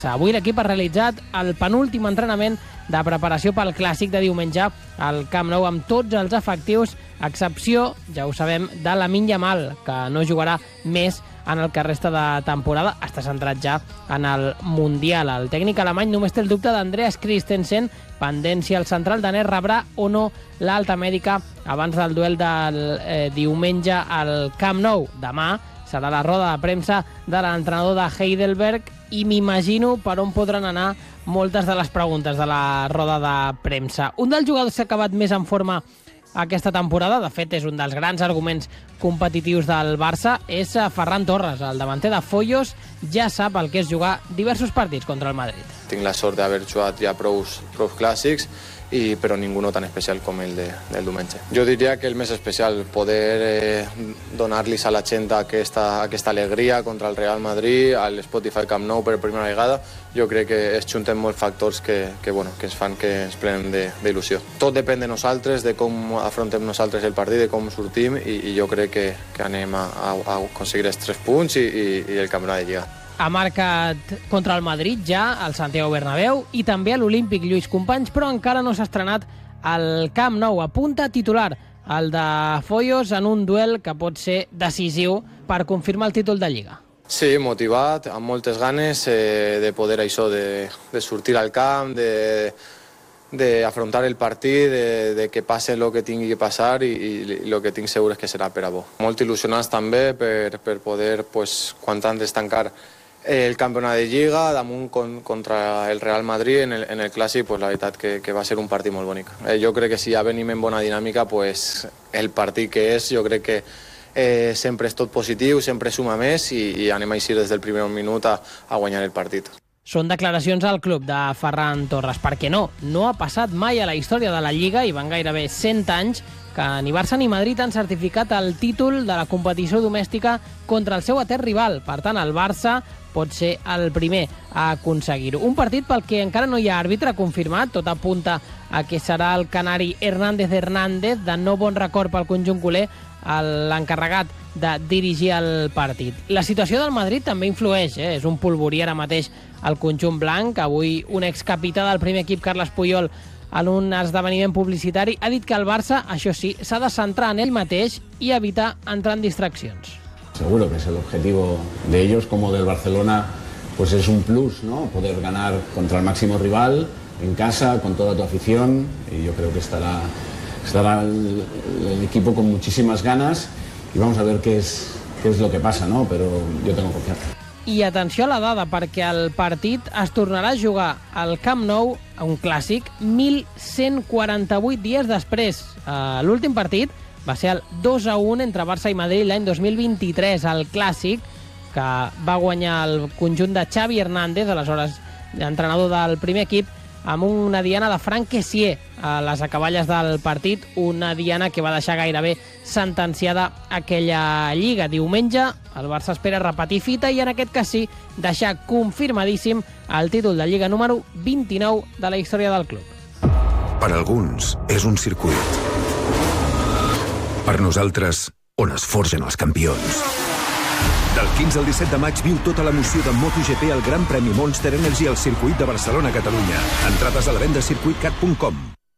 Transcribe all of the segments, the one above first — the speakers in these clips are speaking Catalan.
Avui l'equip ha realitzat el penúltim entrenament de preparació pel Clàssic de diumenge al Camp Nou amb tots els efectius, a excepció, ja ho sabem, de Lamine Yamal, que no jugarà més en el que resta de temporada. Està centrat ja en el Mundial. El tècnic alemany només té el dubte d'Andreas Christensen, pendent si el central danès rebrà o no l'alta mèdica abans del duel del diumenge al Camp Nou. Demà serà la roda de premsa de l'entrenador de Heidelberg i m'imagino per on podran anar moltes de les preguntes de la roda de premsa. Un dels jugadors que ha acabat més en forma aquesta temporada, de fet és un dels grans arguments competitius del Barça, és Ferran Torres. El davanter de Foyos ja sap el que és jugar diversos partits contra el Madrid. Tinc la sort d'haver jugat ja prous clàssics, però ningú tan especial com el del diumenge. Jo diria que el més especial, poder donar-los a la gent aquesta alegria contra el Real Madrid, al Spotify Camp Nou per primera vegada. Jo crec que es junten molts factors que ens fan que ens plenem d'il·lusió. Tot depèn de nosaltres, de com afrontem nosaltres el partit, de com sortim, i jo crec que anem a aconseguir els 3 punts i el campionat de Lliga. Ha marcat contra el Madrid ja al Santiago Bernabéu i també a l'Olímpic Lluís Companys, però encara no s'ha estrenat al Camp Nou. Apunta titular el de Foyos en un duel que pot ser decisiu per confirmar el títol de Lliga. Sí, motivat, amb moltes ganes de poder això, de sortir al camp, d'afrontar el partit, de que passe el que tingui que passar i el que tinc segur és que serà per a bo. Molt il·lusionats també per poder, quan antes tancar el campionat de Lliga damunt contra el Real Madrid en el Clàssic, la veritat que va ser un partit molt bonic. Jo crec que si ja venim en bona dinàmica, el partit que és, jo crec que sempre és tot positiu, sempre suma més i anem a eixir des del primer minut a guanyar el partit. Són declaracions al club de Ferran Torres, perquè no ha passat mai a la història de la Lliga i van gairebé 100 anys que ni Barça ni Madrid han certificat el títol de la competició domèstica contra el seu etern rival. Per tant, el Barça pot ser el primer a aconseguir-ho. Un partit pel que encara no hi ha àrbitre confirmat, tot apunta a que serà el canari Hernández, de no bon record pel conjunt culer, l'encarregat de dirigir el partit. La situació del Madrid també influeix, és un polvorí ara mateix al conjunt blanc. Avui un excapità del primer equip, Carles Puyol, en un esdeveniment publicitari, ha dit que el Barça, això sí, s'ha de centrar en ell mateix i evitar entrar en distraccions. Seguro que es el objetivo de ellos como del Barcelona, pues es un plus, ¿no? Poder ganar contra el máximo rival en casa, con toda tu afición, y yo creo que estará el equipo con muchísimas ganas y vamos a ver qué es lo que pasa, ¿no? Pero yo tengo confianza. I atenció a la dada, perquè el partit es tornarà a jugar al Camp Nou, a un clàssic, 1.148 dies després. L'últim partit va ser el 2-1 entre Barça i Madrid l'any 2023, el clàssic que va guanyar el conjunt de Xavi Hernández, aleshores entrenador del primer equip, amb una diana de Franck Kessié a les acaballes del partit, una diana que va deixar gairebé sentenciada aquella Lliga. Diumenge el Barça espera repetir fita i en aquest cas sí, deixar confirmadíssim el títol de Lliga número 29 de la història del club. Per alguns és un circuit. Per nosaltres, on es forgen els campions. Del 15 al 17 de maig viu tota l'emoció de MotoGP al Gran Premi Monster Energy al circuit de Barcelona-Catalunya. Entrades a la venda a circuitcat.com.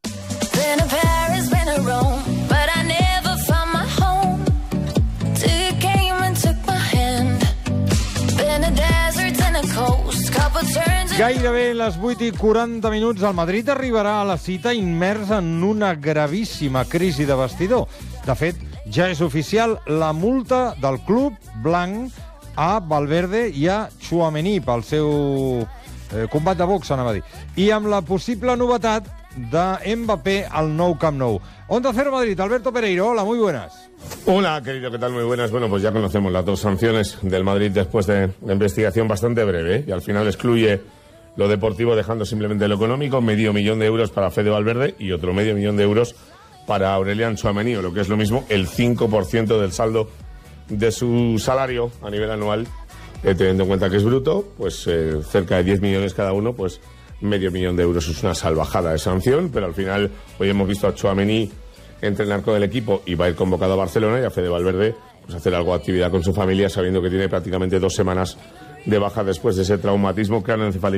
Gairebé les 8:40 el Madrid arribarà a la cita immers en una gravíssima crisi de vestidor. De fet, ja és oficial la multa del club blanc a Valverde i a Tchouaméni pel seu combat de box, anava a dir. I amb la possible novetat de Mbappé al nou Camp Nou. Onda Cero Madrid, Alberto Pereiro, hola, muy buenas. Hola, querido, ¿qué tal? Muy buenas. Bueno, pues ya conocemos las dos sanciones del Madrid después de la investigación bastante breve, y al final excluye lo deportivo dejando simplemente lo económico, $500.000 de euros para Fede Valverde y otro $500.000 de euros para Aurelian Tchouaméni, o lo que es lo mismo, el 5% del saldo de su salario a nivel anual, teniendo en cuenta que es bruto, pues cerca de 10 millones cada uno, pues $500.000 de euros. Es una salvajada de sanción, pero al final hoy hemos visto a Tchouaméni entrenar con el equipo y va a ir convocado a Barcelona, y a Fede Valverde pues hacer algo de actividad con su familia, sabiendo que tiene prácticamente 2 semanas de baja después de ese traumatismo craneoencefálico